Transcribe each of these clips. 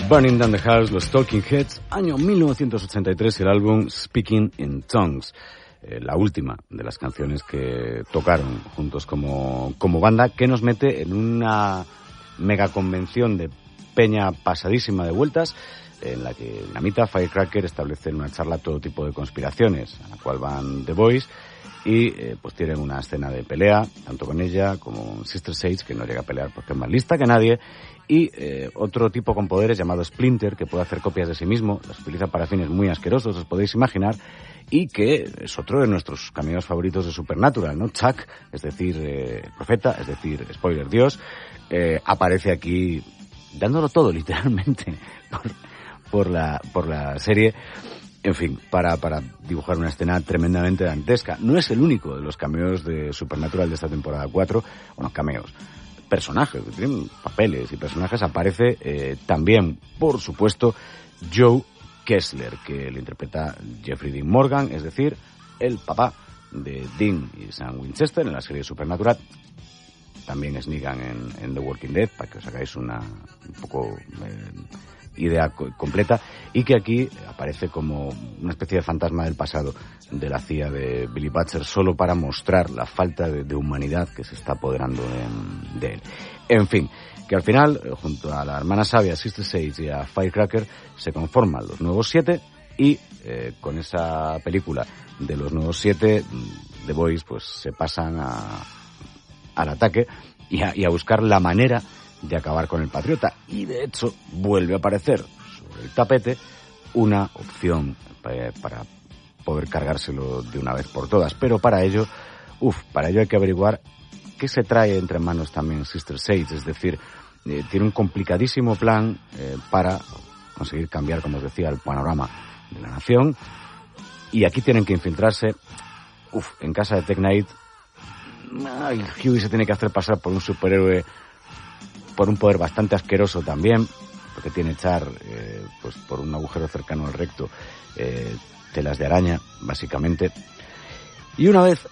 Burning Down the House, los Talking Heads, año 1983, el álbum Speaking in Tongues. La última de las canciones que tocaron juntos como banda, que nos mete en una mega convención de peña pasadísima de vueltas, en la que Dinamita, Firecracker establecen una charla a todo tipo de conspiraciones, a la cual van The Boys, y pues tienen una escena de pelea, tanto con ella como Sister Sage, que no llega a pelear porque es más lista que nadie, y otro tipo con poderes llamado Splinter, que puede hacer copias de sí mismo, las utiliza para fines muy asquerosos, os podéis imaginar, y que es otro de nuestros cameos favoritos de Supernatural, ¿no? Chuck, es decir, profeta, es decir, spoiler Dios, aparece aquí dándolo todo, literalmente, por la serie. En fin, para dibujar una escena tremendamente dantesca. No es el único de los cameos de Supernatural de esta temporada 4. Bueno, cameos. Personajes, que tienen papeles y personajes. Aparece también, por supuesto, Joe Kessler, que le interpreta Jeffrey Dean Morgan, es decir, el papá de Dean y Sam Winchester en la serie Supernatural. También es Negan en The Walking Dead, para que os hagáis un poco idea completa, y que aquí aparece como una especie de fantasma del pasado de la CIA de Billy Butcher, solo para mostrar la falta de humanidad que se está apoderando de él. En fin, que al final, junto a la hermana sabia Sister Sage y a Firecracker, se conforman los nuevos 7, y con esa película de los nuevos 7, The Boys pues se pasan al ataque y a buscar la manera de acabar con el Patriota, y de hecho vuelve a aparecer sobre el tapete una opción para poder cargárselo de una vez por todas, pero para ello hay que averiguar qué se trae entre manos también Sister Sage, es decir, tiene un complicadísimo plan para conseguir cambiar, como os decía, el panorama de la nación, y aquí tienen que infiltrarse. En casa de Tech Knight, Hughie se tiene que hacer pasar por un superhéroe por un poder bastante asqueroso también, porque tiene echar pues por un agujero cercano al recto telas de araña, básicamente. Y una vez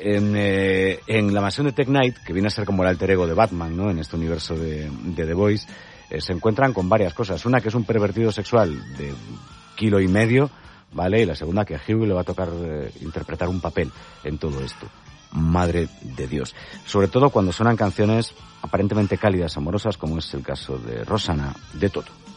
en la mansión de Tech Knight, que viene a ser como el alter ego de Batman, ¿no?, en este universo de The Boys, se encuentran con varias cosas. Una, que es un pervertido sexual de 1,5 kilos, ¿vale? Y la segunda, que a Hughie le va a tocar interpretar un papel en todo esto. Madre de Dios. Sobre todo cuando suenan canciones aparentemente cálidas, amorosas, como es el caso de Rosanna de Toto.